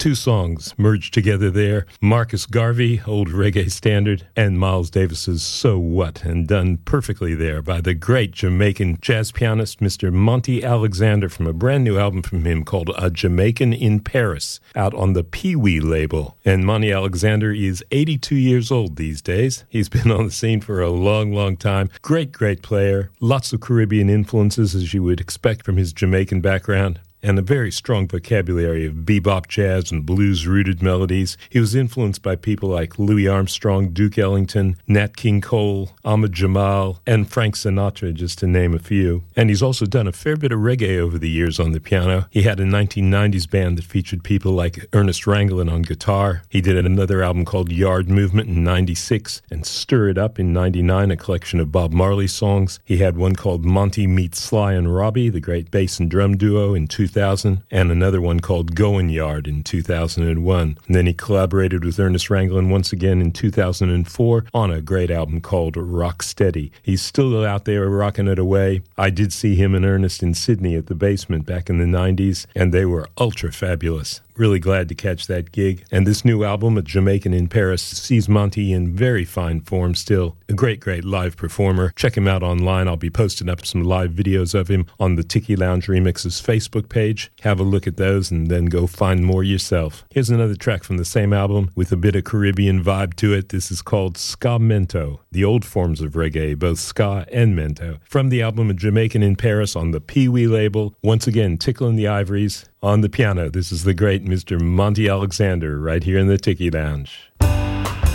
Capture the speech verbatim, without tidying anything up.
Two songs merged together there. Marcus Garvey, old reggae standard, and Miles Davis's So What, and done perfectly there by the great Jamaican jazz pianist Mister Monty Alexander from a brand new album from him called A Jamaican in Paris, out on the Pee-wee label. And Monty Alexander is eighty-two years old these days. He's been on the scene for a long, long time. Great, great player. Lots of Caribbean influences, as you would expect from his Jamaican background, and a very strong vocabulary of bebop jazz and blues-rooted melodies. He was influenced by people like Louis Armstrong, Duke Ellington, Nat King Cole, Ahmad Jamal, and Frank Sinatra, just to name a few. And he's also done a fair bit of reggae over the years on the piano. He had a nineteen nineties band that featured people like Ernest Ranglin on guitar. He did another album called Yard Movement in ninety-six, and Stir It Up in ninety-nine, a collection of Bob Marley songs. He had one called Monty Meets Sly and Robbie, the great bass and drum duo, in two thousand, and another one called Goin' Yard in two thousand one. And then he collaborated with Ernest Ranglin once again in two thousand four on a great album called Rock Steady. He's still out there rocking it away. I did see him and Ernest in Sydney at the Basement back in the nineties, and they were ultra fabulous. Really glad to catch that gig. And this new album, A Jamaican in Paris, sees Monty in very fine form still. A great, great live performer. Check him out online. I'll be posting up some live videos of him on the Tiki Lounge Remixes Facebook page. Have a look at those and then go find more yourself. Here's another track from the same album with a bit of Caribbean vibe to it. This is called Ska Mento, the old forms of reggae, both ska and mento. From the album A Jamaican in Paris on the Pee-wee label. Once again, tickling the ivories. On the piano, this is the great Mister Monty Alexander right here in the Tiki Lounge.